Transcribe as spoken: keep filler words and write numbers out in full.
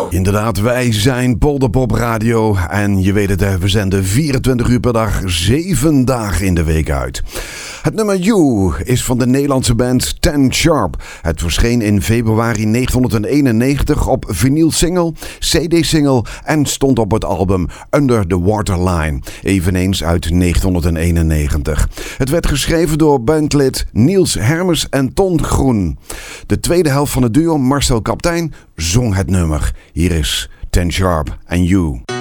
Inderdaad, wij zijn Polderpop Radio en je weet het, we zenden vierentwintig uur per dag, zeven dagen in de week uit. Het nummer You is van de Nederlandse band Ten Sharp. Het verscheen in februari negentien eenennegentig op vinyl single, C D-single en stond op het album Under the Waterline, eveneens uit negentien eenennegentig. Het werd geschreven door bandlid Niels Hermes en Ton Groen. De tweede helft van het duo, Marcel Kaptein, zong het nummer. Hier is Ten Sharp en You.